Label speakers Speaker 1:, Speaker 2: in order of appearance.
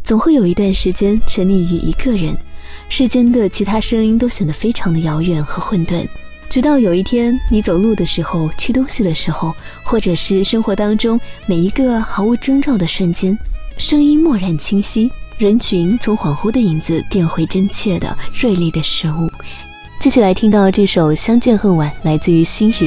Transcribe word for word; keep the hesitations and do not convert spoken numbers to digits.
Speaker 1: 总会有一段时间沉溺于一个人，世间的其他声音都显得非常的遥远和混沌。直到有一天，你走路的时候、吃东西的时候，或者是生活当中每一个毫无征兆的瞬间，声音蓦然清晰，人群从恍惚的影子变回真切的、锐利的事物。继续来听到这首《相见恨晚》，来自于心语。